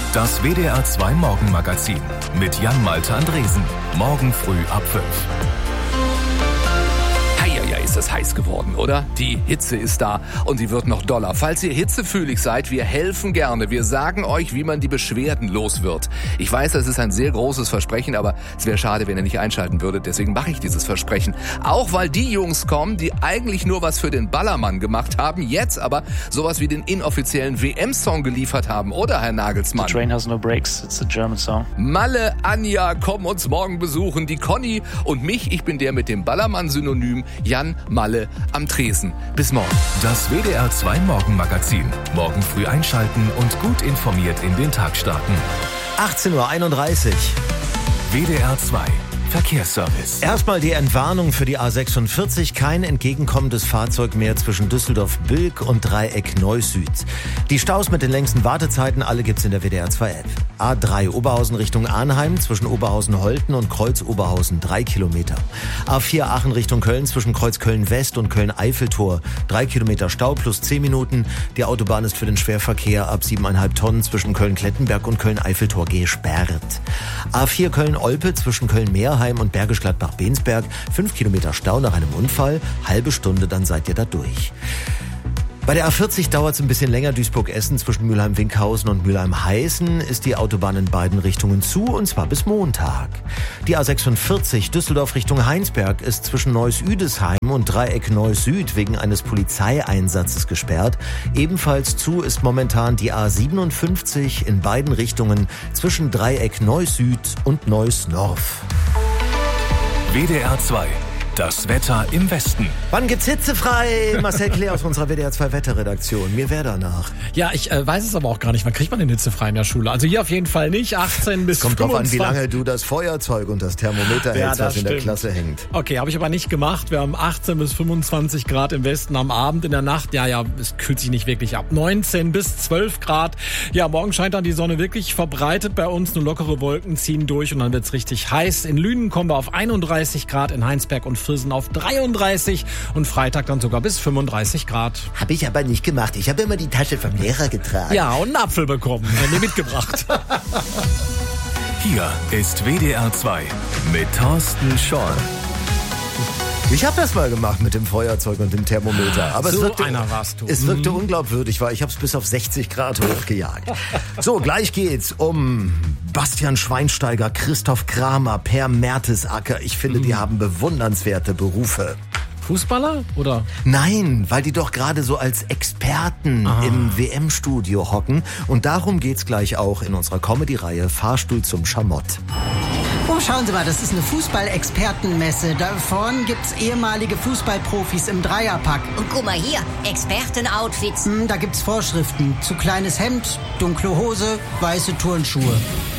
Das WDR 2 Morgenmagazin mit Jan-Malte Andresen. Morgen früh ab 5. Ist das heiß geworden, oder? Die Hitze ist da und sie wird noch doller. Falls ihr hitzefühlig seid, wir helfen gerne. Wir sagen euch, wie man die Beschwerden los wird. Ich weiß, das ist ein sehr großes Versprechen, aber es wäre schade, wenn ihr nicht einschalten würdet. Deswegen mache ich dieses Versprechen. Auch weil die Jungs kommen, die eigentlich nur was für den Ballermann gemacht haben, jetzt aber sowas wie den inoffiziellen WM-Song geliefert haben, oder, Herr Nagelsmann? The Train Has No Brakes, it's a German song. Malle, Anja kommen uns morgen besuchen, die Conny und mich. Ich bin der mit dem Ballermann-Synonym, Jan Malle am Tresen. Bis morgen. Das WDR 2 Morgenmagazin. Morgen früh einschalten und gut informiert in den Tag starten. 18:31 Uhr. WDR 2 Verkehrsservice. Erstmal die Entwarnung für die A46. Kein entgegenkommendes Fahrzeug mehr zwischen Düsseldorf-Bilk und Dreieck Neuss-Süd. Die Staus mit den längsten Wartezeiten, alle gibt's in der WDR 2 App. A3 Oberhausen Richtung Arnheim zwischen Oberhausen-Holten und Kreuz-Oberhausen 3 Kilometer. A4 Aachen Richtung Köln zwischen Kreuz Köln-West und Köln-Eiffeltor 3 Kilometer Stau plus 10 Minuten. Die Autobahn ist für den Schwerverkehr ab 7,5 Tonnen zwischen Köln-Klettenberg und Köln-Eiffeltor gesperrt. A4 Köln-Olpe zwischen Köln-Meerheim und Bergisch Gladbach-Bensberg 5 Kilometer Stau nach einem Unfall. Halbe Stunde, dann seid ihr da durch. Bei der A40 dauert es ein bisschen länger. Duisburg-Essen zwischen Mülheim-Winkhausen und Mülheim-Heißen ist die Autobahn in beiden Richtungen zu, und zwar bis Montag. Die A46 Düsseldorf Richtung Heinsberg ist zwischen Neuss-Üdesheim und Dreieck Neuss-Süd wegen eines Polizeieinsatzes gesperrt. Ebenfalls zu ist momentan die A57 in beiden Richtungen zwischen Dreieck Neuss-Süd und Neuss-North. WDR 2. Das Wetter im Westen. Wann gibt's hitzefrei? Marcel Klee aus unserer WDR 2 Wetterredaktion. Mir wäre danach. Ja, ich weiß es aber auch gar nicht. Wann kriegt man den hitzefrei in der Schule? Also hier auf jeden Fall nicht. 18 bis 25. Kommt drauf an, wie lange du das Feuerzeug und das Thermometer hältst, was in der Klasse hängt. Okay, habe ich aber nicht gemacht. Wir haben 18 bis 25 Grad im Westen am Abend. In der Nacht, ja, es kühlt sich nicht wirklich ab. 19 bis 12 Grad. Ja, morgen scheint dann die Sonne wirklich verbreitet bei uns. Nur lockere Wolken ziehen durch und dann wird's richtig heiß. In Lünen kommen wir auf 31 Grad, in Heinsberg und Viersen auf 33 und Freitag dann sogar bis 35 Grad. Habe ich aber nicht gemacht. Ich habe immer die Tasche vom Lehrer getragen. Ja, und einen Apfel bekommen. Mir mitgebracht. Hier ist WDR 2 mit Thorsten Schorn. Ich habe das mal gemacht mit dem Feuerzeug und dem Thermometer. Aber so einer warst du. Es wirkte unglaubwürdig, weil ich habe es bis auf 60 Grad hochgejagt. So, gleich geht's um Bastian Schweinsteiger, Christoph Kramer, Per Mertesacker. Ich finde, die haben bewundernswerte Berufe. Fußballer, oder? Nein, weil die doch gerade so als Experten im WM-Studio hocken. Und darum geht's gleich auch in unserer Comedy-Reihe Fahrstuhl zum Schamott. Oh, schauen Sie mal, das ist eine Fußball-Expertenmesse. Da vorne gibt's ehemalige Fußballprofis im Dreierpack. Und guck mal hier, Experten-Outfits. Da gibt's Vorschriften. Zu kleines Hemd, dunkle Hose, weiße Turnschuhe.